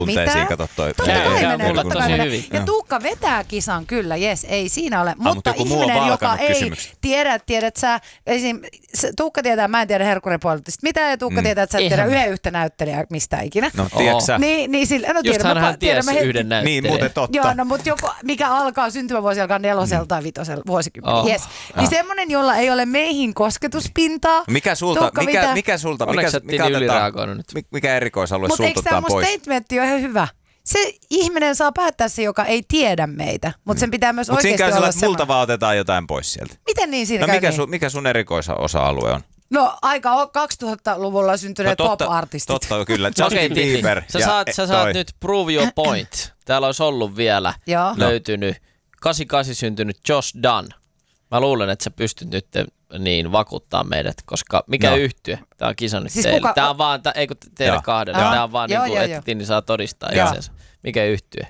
tunteisiin, kato toi. Totta kai menee, totta kai menee. hyvin. Ja Tuukka vetää kisan kyllä, jes, ei siinä ole. Mutta joku muu on ihminen, joka ei kysymykset. tiedät sä, Tuukka tietää, mä en tiedä herkkuripuolelta mitä, ja Tuukka tietää, että sä et tiedä yhden yhtä näyttelijää mistä ikinä. No, tiedätkö sä? Niin sillä, no just hän tiesi yhden näyttelijän. Niin, muuten totta. Joo, no mutta joku, mikä alkaa, syntymävuosi alkaa 4. tai 5. vuosikymmenen, jes. Niin semmonen, jolla ei ole meihin kosketuspintaa. Mikä sulta, mikä erikoisalue sulta otetaan pois? Mutta eikö tämä mun statementti ole ihan hyvä? Se ihminen saa päättää se, joka ei tiedä meitä, mutta sen pitää myös oikeasti olla siinä käy semmoinen. että multa vaan otetaan jotain pois sieltä. Miten niin siinä käy niin? Mikä sun erikoisosa-alue on? No aika 2000-luvulla syntyneet pop-artistit. Totta kyllä. Justin Bieber. Sä saat nyt prove your point. Täällä olisi ollut vielä löytynyt 88 syntynyt Josh Dunn. Mä luulen, että sä pystyt nyt niin vakuuttaa meidät, koska mikä yhtye? Tää on kisa nyt siis teille. Tää on vaan, eikö teille kahdelle? Tää on vaan niin kuin, että Tinni saa todistaa itseensä. Mikä yhtye?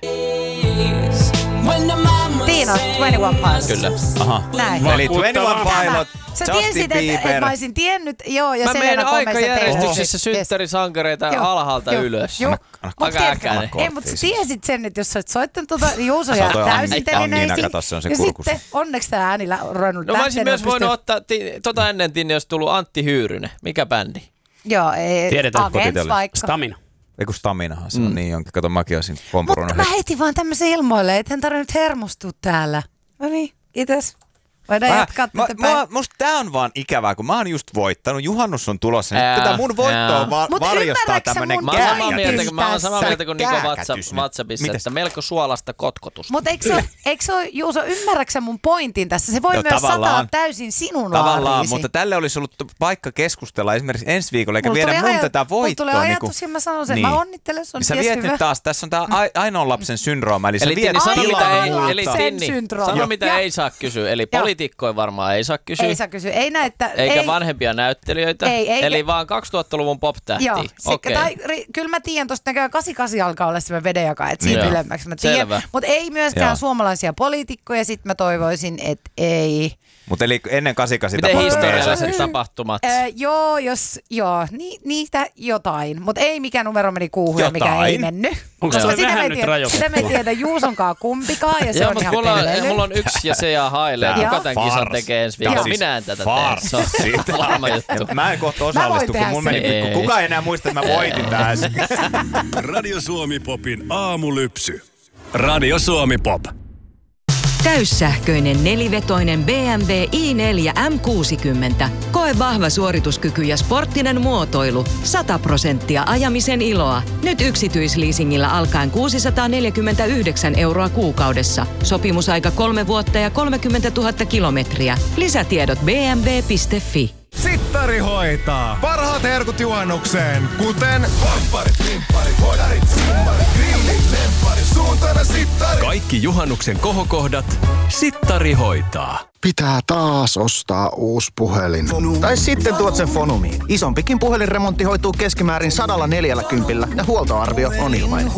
Tiina, 21 Pilots. Kyllä. Aha. Näin. Eli 21 Pilots, Sä Justin tiesit, Bieber. että mä olisin tiennyt, joo, ja mä Selena menen Gomez ja aikajärjestyksissä synttärisankareita alhaalta ylös. Aika äkäinen. Ei, mutta sä tiesit sen, että jos sä oot soittanut Juuso ja täysin telineisiin. Ja sitten onneksi tää äänillä on ruvennut lähtenyt. No mä olisin myös voinut ottaa ennen Tinni, jos tullut Antti Hyyrynen. Mikä bändi? Joo, tiedetään Agents vaikka. Stamina. Eiku Staminahan se on niin jonkin. Kato, mäkin olisin pompurunut. Mutta mä heitin vaan tämmöisen ilmoille, et en tarvinnut hermostua täällä. No niin, kiitos. Voidaan jatkaa tätä päin. Musta tää on vaan ikävää, kun mä oon just voittanut. Juhannus on tulossa. Nyt tätä mun voittoa varjostaa tämmönen kääkätys. Mä oon samaa mieltä kuin Niko WhatsAppissa, että melko suolasta kotkotusta. Mutta eikö se ole, Juuso, ymmärräksä mun pointin tässä? Se voi myös sataa täysin sinun tavallaan, mutta tälle olisi ollut paikka keskustella esimerkiksi ensi viikolla, eikä viedä mun tätä voittoa. Mulla tulee ajatus ja mä sanon sen, mä onnittelen, se on sä viet nyt taas, tässä on tää ainoan lapsen syndrooma, eli sä viet sano mitä ei saa kysyä, eli poliitikkoja varmaan ei saa kysyä. Ei saa kysyä. Ei näyttä, eikä vanhempia näyttelijöitä. Eli vaan 2000-luvun pop-tähtiä. Joo. Okay. Kyllä mä tiedän, tosta näköjään 88 alkaa olla se vedejaka, että siitä ylemmäksi mä tiedän. Mutta ei myöskään suomalaisia poliitikkoja, sit mä toivoisin, että ei. Mutta eli ennen 88 miten historialliset tapahtumat? Niitä jotain. Mutta ei mikä numero meni kuuhun ja mikä ei mennyt. Onko se vähän nyt rajoitettu? Sitä me ei tiedä Juusonkaan kumpikaan ja se on ihan pelleily. Mulla on yksi ja se ja Haile. Kuka tämän kisan tekee ensi viikolla? Minä en tätä tee. Se on varma juttu. Mä en kohta osallistu, kun mun meni. Kuka ei enää muista, että mä voitin tää. Radio Suomi Popin aamulypsy. Radio Suomi Pop. Täyssähköinen nelivetoinen BMW i4 M60. Koe vahva suorituskyky ja sporttinen muotoilu. 100% ajamisen iloa. Nyt yksityisleasingillä alkaen 649 € kuukaudessa. Sopimusaika 3 vuotta ja 30 000 kilometriä. Lisätiedot bmw.fi. Sittari hoitaa. Parhaat herkut juhannukseen, kuten vampparit, limpparit, hodarit, simmarit, grillit, lempparit, suuntana sittari. Kaikki juhannuksen kohokohdat Sittari hoitaa. Pitää taas ostaa uusi puhelin. Tai sitten tuot sen Fonumiin. Isompikin puhelinremontti hoituu keskimäärin 140 ja huoltoarvio on ilmainen.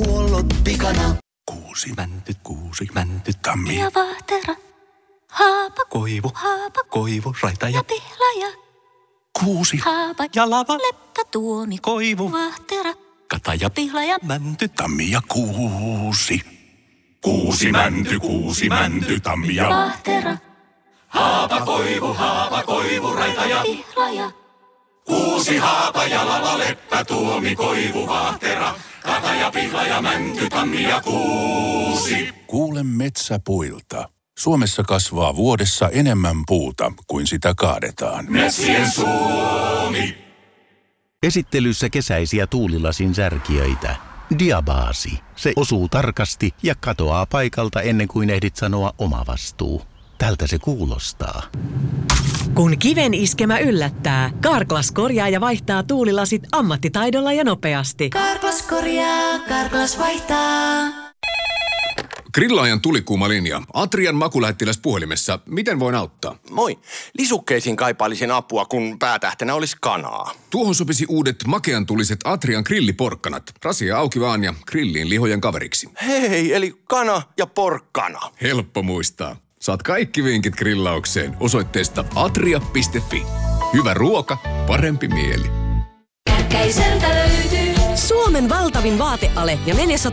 Kuusi mänty, tammi. Ja vahtera, haapa, koivu, raita ja pihlaja. Kuusi, haapa, ja lava, leppä, tuomi, koivu, vahtera, kataja, pihlaja, mänty, tammi ja kuusi. Kuusi mänty, tammi ja vahtera, haapa, koivu, raita ja pihlaja. Kuusi, haapa ja lava, leppä, tuomi, koivu, vahtera, kataja, pihlaja, mänty, tammi ja kuusi. Kuule metsäpuilta. Suomessa kasvaa vuodessa enemmän puuta kuin sitä kaadetaan. Metsien Suomi. Esittelyssä kesäisiä tuulilasin särkijöitä. Diabaasi. Se osuu tarkasti ja katoaa paikalta ennen kuin ehdit sanoa oma vastuu. Tältä se kuulostaa. Kun kiven iskemä yllättää, Carglass korjaa ja vaihtaa tuulilasit ammattitaidolla ja nopeasti. Carglass korjaa, Carglass vaihtaa. Grillaajan tulikuuma linja. Atrian makulähettiläs puhelimessa. Miten voin auttaa? Moi. Lisukkeisiin kaipailisin apua, kun päätähtenä olisi kanaa. Tuohon sopisi uudet makeantuliset Atrian grilliporkkanat. Rasia auki vaan ja grilliin lihojen kaveriksi. Hei, eli kana ja porkkana. Helppo muistaa. Saat kaikki vinkit grillaukseen osoitteesta atria.fi. Hyvä ruoka, parempi mieli. Kärkkäiseltä löytyy Suomen valtavin vaateale ja 400